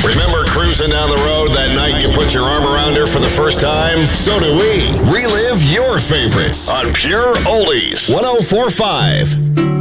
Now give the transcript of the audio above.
Remember cruising down the road that night you put your arm around her for the first time? So do we. Relive your favorites on Pure Oldies 104.5.